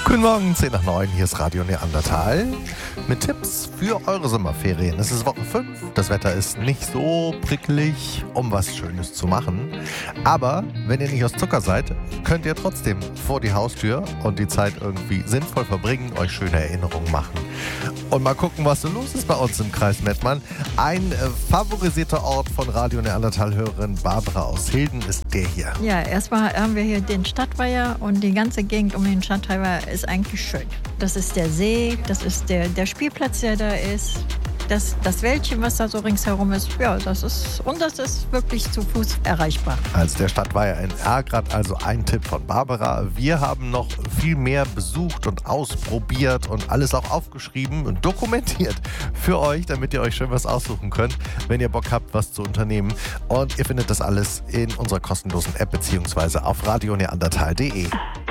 Guten Morgen, 10 nach 9, hier ist Radio Neandertal mit Tipps für eure Sommerferien. Es ist Woche 5, das Wetter ist nicht so prickelig, um was Schönes zu machen. Aber wenn ihr nicht aus Zucker seid, könnt ihr trotzdem vor die Haustür und die Zeit irgendwie sinnvoll verbringen, euch schöne Erinnerungen machen. Und mal gucken, was so los ist bei uns im Kreis Mettmann. Ein favorisierter Ort von Radio Neandertal-Hörerin Barbara aus Hilden ist der hier. Ja, erstmal haben wir hier den Stadtweiher und die ganze Gegend um den Stadtweiher ist eigentlich schön. Das ist der See, das ist der Spielplatz, der da ist. Das Wäldchen, was da so ringsherum ist, ja, das ist wirklich zu Fuß erreichbar. Also der Stadtweiher in Ergrad, also ein Tipp von Barbara. Wir haben noch viel mehr besucht und ausprobiert und alles auch aufgeschrieben und dokumentiert für euch, damit ihr euch schön was aussuchen könnt, wenn ihr Bock habt, was zu unternehmen. Und ihr findet das alles in unserer kostenlosen App bzw. auf radioneandertal.de.